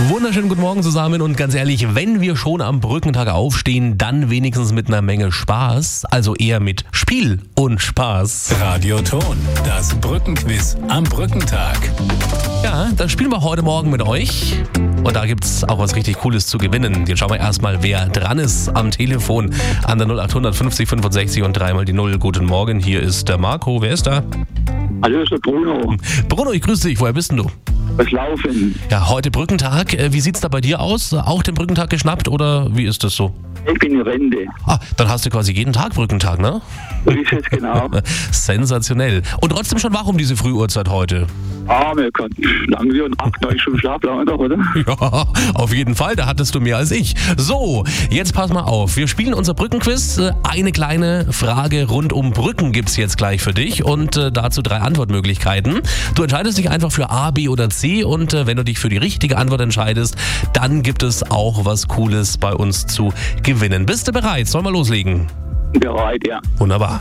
Wunderschönen guten Morgen zusammen und ganz ehrlich, wenn wir schon am Brückentag aufstehen, dann wenigstens mit einer Menge Spaß, also eher mit Spiel und Spaß. Radioton, das Brückenquiz am Brückentag. Ja, das spielen wir heute Morgen mit euch und da gibt's auch was richtig Cooles zu gewinnen. Jetzt schauen wir erstmal, wer dran ist am Telefon an der 0800 50 65 und 3 mal die 0. Guten Morgen, hier ist der Marco. Wer ist da? Hallo, ist der Bruno. Bruno, ich grüße dich. Woher bist denn du? Was laufen? Ja, heute Brückentag. Wie sieht's da bei dir aus? Auch den Brückentag geschnappt oder wie ist das so? Ich bin in Rente. Ah, dann hast du quasi jeden Tag Brückentag, ne? So ist es genau. Sensationell. Und trotzdem schon wach um diese Frühuhrzeit heute? Wir können lang wie 8, 9 Stunden Schlaf lang doch, oder? Ja, auf jeden Fall. Da hattest du mehr als ich. So, jetzt pass mal auf. Wir spielen unser Brückenquiz. Eine kleine Frage rund um Brücken gibt's jetzt gleich für dich und dazu 3 Antwortmöglichkeiten. Du entscheidest dich einfach für A, B oder C und wenn du dich für die richtige Antwort entscheidest, dann gibt es auch was Cooles bei uns zu gewinnen. Bist du bereit? Sollen wir loslegen? Bereit, ja. Wunderbar.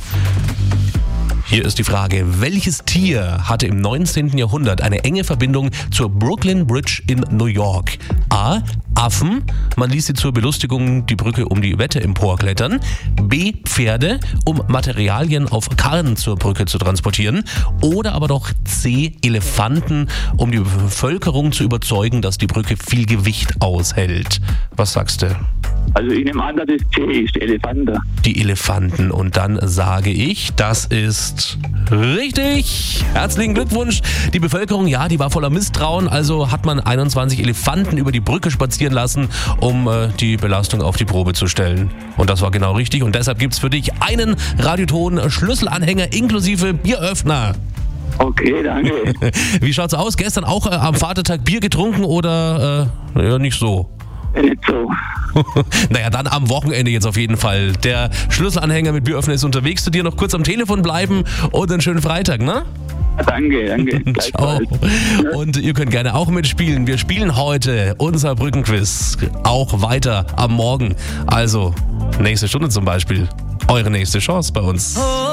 Hier ist die Frage, welches Tier hatte im 19. Jahrhundert eine enge Verbindung zur Brooklyn Bridge in New York? A. Affen, man ließ sie zur Belustigung die Brücke um die Wette emporklettern. B. Pferde, um Materialien auf Karren zur Brücke zu transportieren. Oder aber doch C. Elefanten, um die Bevölkerung zu überzeugen, dass die Brücke viel Gewicht aushält. Was sagst du? Also ich nehme an, dass das C ist, Elefanten. Die Elefanten. Und dann sage ich, das ist richtig. Herzlichen Glückwunsch. Die Bevölkerung, ja, die war voller Misstrauen. Also hat man 21 Elefanten über die Brücke spazieren lassen, um die Belastung auf die Probe zu stellen. Und das war genau richtig. Und deshalb gibt es für dich einen Radioton-Schlüsselanhänger inklusive Bieröffner. Okay, danke. Wie schaut's aus? Gestern auch am Vatertag Bier getrunken oder ja, nicht so? Nicht so. Naja, dann am Wochenende jetzt auf jeden Fall. Der Schlüsselanhänger mit Bieröffner ist unterwegs. Zu dir noch kurz am Telefon bleiben und einen schönen Freitag, ne? Danke. Ciao. Und ihr könnt gerne auch mitspielen. Wir spielen heute unser Brückenquiz auch weiter am Morgen. Also nächste Stunde zum Beispiel. Eure nächste Chance bei uns.